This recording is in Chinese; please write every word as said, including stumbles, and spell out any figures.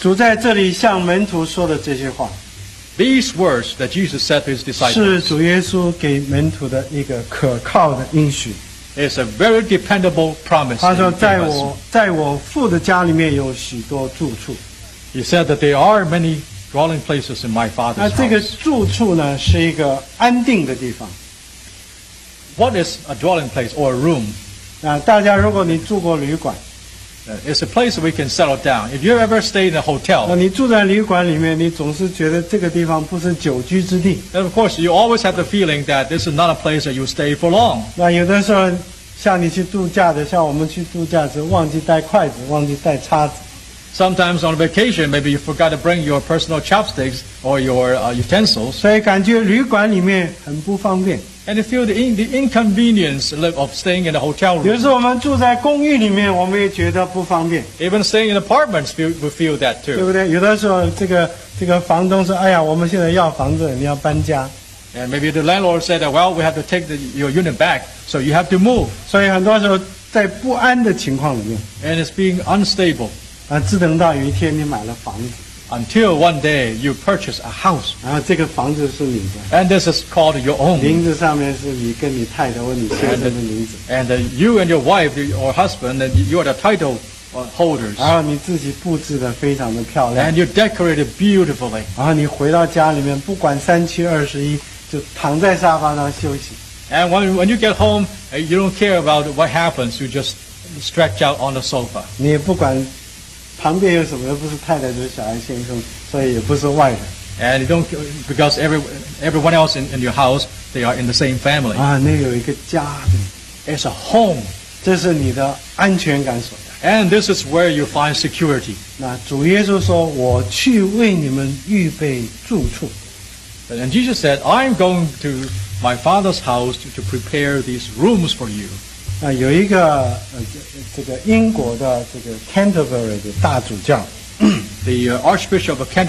主在这里向门徒说的这些话， These words that Jesus said to his 是 disciples 主耶稣给门徒的一个可靠的应许。 is a very dependable promise. 他说：“ that he 在 gave us. 我在我父的家里面有许多住处。 He said that there are many dwelling places in my 那 Father's 这个 house. 住处呢，是一个安定的地方。 What is a dwelling place or a room? 啊，大家如果你住过旅馆， Uh, It's a place we can settle down. If you ever stayed in a 那 hotel, 你住在旅馆里面，你总是觉得这个地方不是久居之地。 then of course you always have the feeling that this is not a place that you stay for long. 那有的时候，像你去度假的，像我们去度假时忘记带筷子，忘记带叉子。 Sometimes on vacation, maybe you forgot to bring your personal chopsticks or your uh, utensils, 所以感觉旅馆里面很不方便。 and you feel the, in, the inconvenience of staying in a hotel 有 room. 时候我们住在公寓里面，我们也觉得不方便， Even staying in apartments, feel, we feel that 对 too. 不对？有的时候，这个这个房东说：“哎呀，我们现在要房子，你要搬家。 And maybe the landlord said that, well, we have to take the, your unit back, so you have to move. ” 所以很多时候在不安的情况里面， And it's being unstable 啊，只等到有一天你买了房子， until one day you purchase a house. 然后这个房子是你的， And this is called your own. 名字上面是你跟你太太或你先生的名字， And uh, you and your wife or husband, and you are the title uh, holders. 然后你自己布置的非常的漂亮 And，you decorate it beautifully. 然后你回到家里面，不管三七二十一，就躺在沙发上休息。 And when, when you get home, uh, you don't care about what happens. You just stretch out on the sofa. 你也不管旁边有什么，又不是太太就是小孩先生，所以也不是外人 And you don't, because every, everyone else in, in your house, they are in the same family. 啊，那有一个家的， It's a home. 这是你的安全感所在。 And this is where you find security. 那主耶稣说：“我去为你们预备住处。 And Jesus said, I'm going to my Father's house to, to prepare these rooms for you. ” 啊，有一个呃这个英国的这个 Canterbury 的大主教， The uh, Archbishop of Canterbury